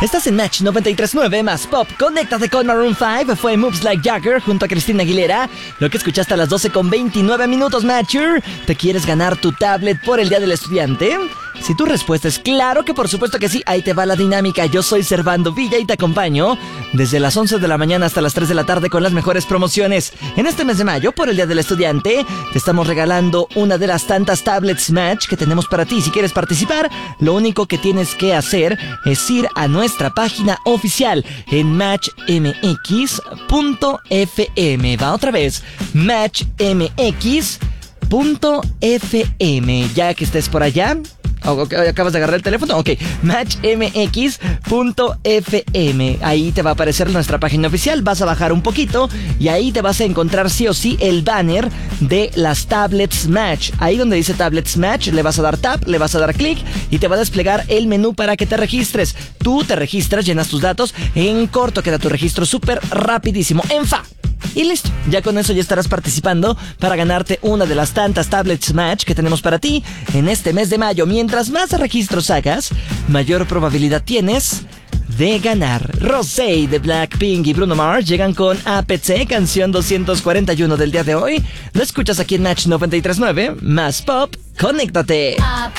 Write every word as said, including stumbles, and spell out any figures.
Estás en Match noventa y tres punto nueve más Pop. Conéctate con Maroon cinco. Fue Moves Like Jagger junto a Cristina Aguilera. Lo que escuchaste a las doce con veintinueve minutos, Matcher. ¿Te quieres ganar tu tablet por el Día del Estudiante? Si tu respuesta es claro que por supuesto que sí, ahí te va la dinámica. Yo soy Servando Villa y te acompaño desde las once de la mañana hasta las tres de la tarde con las mejores promociones. En este mes de mayo, por el Día del Estudiante, te estamos regalando una de las tantas tablets Match que tenemos para ti. Si quieres participar, lo único que tienes que hacer es ir a nuestra página oficial en match m x punto f m. Va otra vez, match m x punto f m. Ya que estés por allá... Okay, ¿acabas de agarrar el teléfono? Ok, match m x punto f m. Ahí te va a aparecer nuestra página oficial. Vas a bajar un poquito y ahí te vas a encontrar sí o sí el banner de las tablets Match. Ahí donde dice tablets Match, le vas a dar tap, le vas a dar clic y te va a desplegar el menú para que te registres. Tú te registras, llenas tus datos. En corto queda tu registro súper rapidísimo. En fa. Y listo, ya con eso ya estarás participando para ganarte una de las tantas tablets Match que tenemos para ti en este mes de mayo. Mientras más registros hagas, mayor probabilidad tienes de ganar. Rosé de Blackpink y Bruno Mars llegan con A P C, canción doscientos cuarenta y uno del día de hoy. Lo escuchas aquí en Match noventa y tres punto nueve, más Pop. Conéctate.